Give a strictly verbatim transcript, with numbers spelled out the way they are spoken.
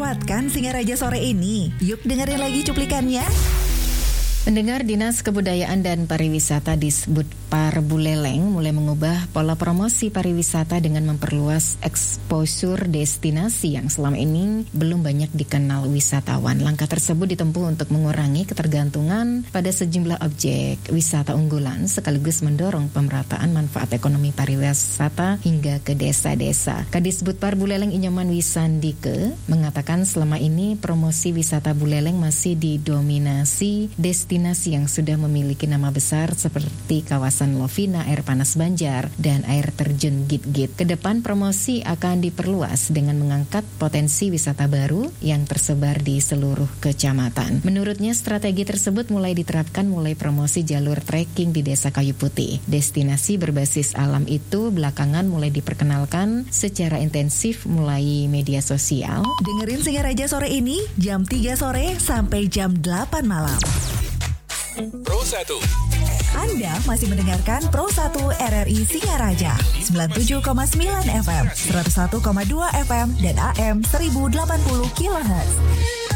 melewatkan Singaraja sore ini? Yuk dengerin lagi cuplikannya. Pendengar, Dinas Kebudayaan dan Pariwisata Disbudpar Buleleng mulai mengubah pola promosi pariwisata dengan memperluas exposure destinasi yang selama ini belum banyak dikenal wisatawan. Langkah tersebut ditempuh untuk mengurangi ketergantungan pada sejumlah objek wisata unggulan sekaligus mendorong pemerataan manfaat ekonomi pariwisata hingga ke desa-desa. Kadisbudpar Buleleng Inyoman Wisandike mengatakan selama ini promosi wisata Buleleng masih didominasi destinasi yang sudah memiliki nama besar seperti kawasan Lovina, air panas Banjar, dan air terjun Git-Git. Kedepan promosi akan diperluas dengan mengangkat potensi wisata baru yang tersebar di seluruh kecamatan. Menurutnya strategi tersebut mulai diterapkan mulai promosi jalur trekking di Desa Kayu Putih. Destinasi berbasis alam itu belakangan mulai diperkenalkan secara intensif mulai media sosial. Dengerin Singaraja sore ini jam tiga sore sampai jam delapan malam. Pro satu. Anda masih mendengarkan Pro satu R R I Singaraja sembilan puluh tujuh koma sembilan F M, seratus satu koma dua F M, dan A M seribu delapan puluh kilohertz.